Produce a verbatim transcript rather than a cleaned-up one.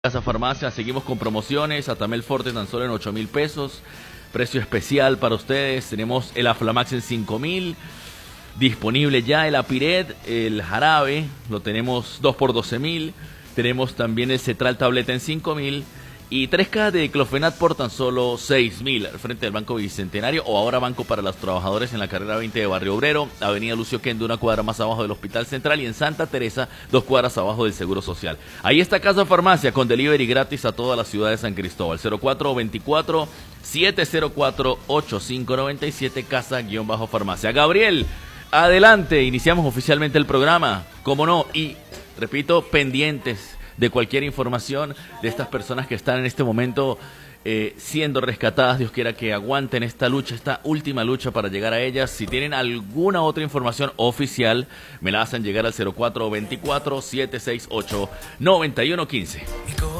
Casa Farmacia, seguimos con promociones, Atamel Forte tan solo en ocho mil pesos, precio especial para ustedes, tenemos el Aflamax en cinco mil, disponible ya el Apiret, el jarabe, lo tenemos dos por doce mil, tenemos también el Cetral tableta en cinco mil y tres cajas de Diclofenac por tan solo seis mil, al frente del Banco Bicentenario o ahora Banco para los Trabajadores en la carrera veinte de Barrio Obrero, Avenida Lucio Kendo, una cuadra más abajo del Hospital Central y en Santa Teresa, dos cuadras abajo del Seguro Social. Ahí está Casa Farmacia con delivery gratis a toda la ciudad de San Cristóbal, cero cuatro veinticuatro, siete cero cuatro, ocho cinco nueve siete, Casa-Farmacia. Gabriel, adelante, iniciamos oficialmente el programa, cómo no, y repito, pendientes de cualquier información de estas personas que están en este momento eh, siendo rescatadas. Dios quiera que aguanten esta lucha, esta última lucha para llegar a ellas. Si tienen alguna otra información oficial, me la hacen llegar al cero cuatro veinticuatro, siete seis ocho, nueve uno uno cinco.